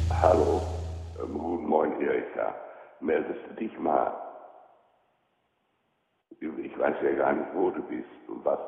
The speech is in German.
Hallo, guten Morgen, Erika. Meldest du dich mal? Ich weiß ja gar nicht, wo du bist und was